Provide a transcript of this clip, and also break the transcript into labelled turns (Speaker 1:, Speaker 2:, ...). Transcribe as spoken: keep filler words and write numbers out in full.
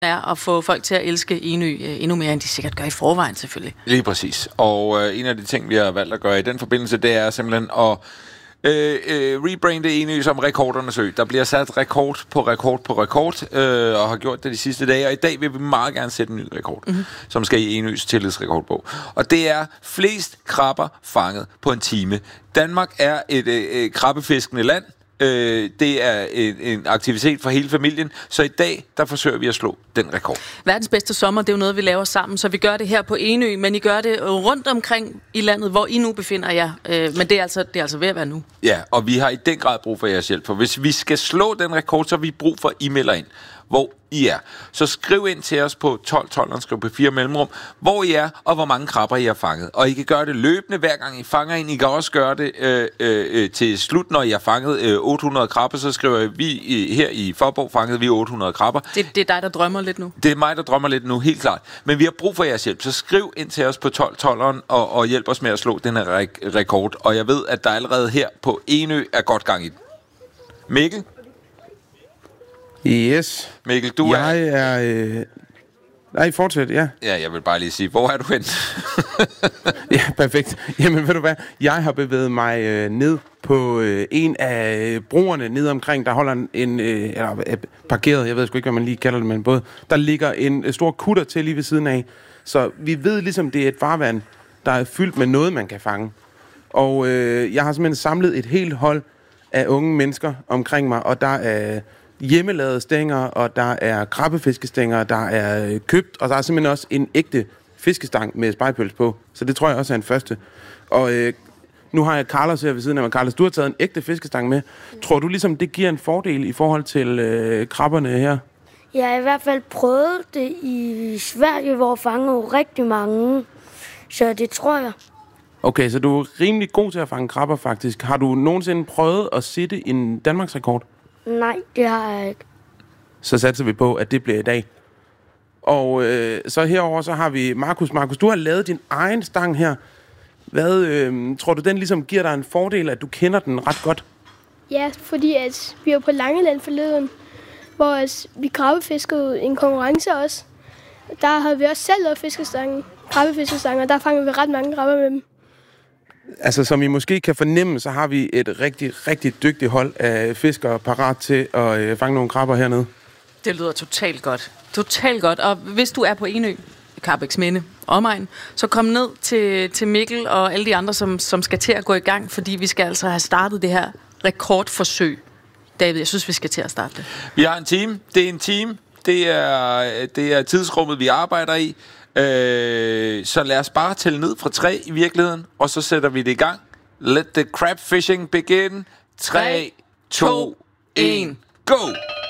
Speaker 1: er at få folk til at elske Enø endnu mere, end de sikkert gør i forvejen, selvfølgelig.
Speaker 2: Lige præcis. Og øh, en af de ting, vi har valgt at gøre i den forbindelse, det er simpelthen at øh, øh, rebrande Enø som rekordernes ø. Der bliver sat rekord på rekord på rekord, øh, og har gjort det de sidste dage. Og i dag vil vi meget gerne sætte en ny rekord, mm-hmm. som skal i Enøs tillidsrekordbog. Og det er flest krabber fanget på en time. Danmark er et øh, krabbefiskende land. Øh, det er en, en aktivitet for hele familien, så i dag, der forsøger vi at slå den rekord.
Speaker 1: Verdens bedste sommer, det er jo noget, vi laver sammen, så vi gør det her på Enø, men I gør det rundt omkring i landet, hvor I nu befinder jer. Øh, men det er, altså, det er altså ved at være nu.
Speaker 2: Ja, og vi har i den grad brug for jeres hjælp, for hvis vi skal slå den rekord, så har vi brug for, at I melder ind, hvor I er. Så skriv ind til os på tolv tolv, og skriv på fire mellemrum, hvor I er, og hvor mange krabber I har fanget. Og I kan gøre det løbende, hver gang I fanger en. I kan også gøre det øh, øh, til slut, når I har fanget øh, otte hundrede krabber, så skriver vi øh, her i Forborg, fangede vi otte hundrede krabber.
Speaker 1: Det, det er dig, der drømmer lidt nu?
Speaker 2: Det er mig, der drømmer lidt nu, helt klart. Men vi har brug for jeres hjælp, så skriv ind til os på tolv tolv og, og hjælp os med at slå den her re- rekord. Og jeg ved, at der allerede her på Enø er godt gang i den. Mikkel?
Speaker 3: Yes.
Speaker 2: Mikkel, du
Speaker 3: jeg
Speaker 2: er...
Speaker 3: er øh... Nej, fortsæt, ja.
Speaker 2: Ja, jeg vil bare lige sige, hvor er du hen?
Speaker 3: Ja, perfekt. Jamen, ved du hvad? Jeg har bevæget mig øh, ned på øh, en af broerne ned omkring, der holder en, en øh, eller øh, parkeret, jeg ved sgu ikke, hvad man lige kalder det, men både, der ligger en øh, stor kutter til lige ved siden af. Så vi ved ligesom, det er et farvand, der er fyldt med noget, man kan fange. Og øh, jeg har simpelthen samlet et helt hold af unge mennesker omkring mig, og der er hjemmelavede stænger, og der er krabbefiskestænger, der er købt, og der er simpelthen også en ægte fiskestang med spejpøls på. Så det tror jeg også er en første. Og øh, nu har jeg Carlos her ved siden af mig. Carlos, du har taget en ægte fiskestang med. Tror du ligesom, det giver en fordel i forhold til øh, krabberne her?
Speaker 4: Jeg har i hvert fald prøvet det i Sverige, hvor fanger jo rigtig mange. Så det tror jeg.
Speaker 3: Okay, så du er rimelig god til at fange krabber, faktisk. Har du nogensinde prøvet at sætte en Danmarksrekord?
Speaker 4: Nej, det har jeg ikke.
Speaker 3: Så satser vi på, at det bliver i dag. Og øh, så herover så har vi Markus. Markus, du har lavet din egen stang her. Hvad øh, tror du, den ligesom giver dig en fordel, at du kender den ret godt?
Speaker 5: Ja, fordi at vi var på Langeland forleden, hvor at vi krabbefiskede en konkurrence også. Der havde vi også selv lavet fiskestangen, krabbefiskestang, og der fangede vi ret mange krabber med dem.
Speaker 3: Altså, som I måske kan fornemme, så har vi et rigtig, rigtig dygtigt hold af fiskere parat til at øh, fange nogle krabber hernede.
Speaker 1: Det lyder totalt godt. Totalt godt. Og hvis du er på Enø, Karrebæksminde, omegn, så kom ned til, til Mikkel og alle de andre, som, som skal til at gå i gang, fordi vi skal altså have startet det her rekordforsøg. David, jeg synes, vi skal til at starte det.
Speaker 2: Vi har en team. Det er en team. Det er, det er tidsrummet, vi arbejder i. Øh, så lad os bare tælle ned fra tre i virkeligheden, og så sætter vi det i gang. Let the crab fishing begin. tre, to, et, go!